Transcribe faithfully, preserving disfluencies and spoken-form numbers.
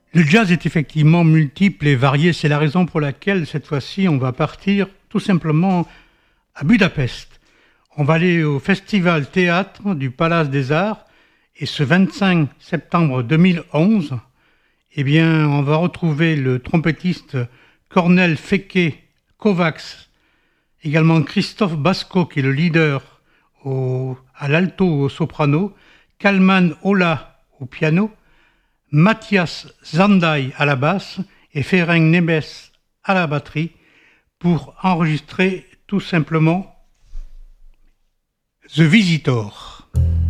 Le jazz est effectivement multiple et varié, c'est la raison pour laquelle cette fois-ci on va partir tout simplement à Budapest. On va aller au Festival Théâtre du Palace des Arts et ce vingt-cinq septembre deux mille onze, eh bien, on va retrouver le trompettiste Cornel Feke Kovacs, également Christophe Basco qui est le leader au, à l'alto ou au soprano, Kalman Ola au piano, Mathias Zandai à la basse et Ferenc Nemes à la batterie pour enregistrer tout simplement The Visitor.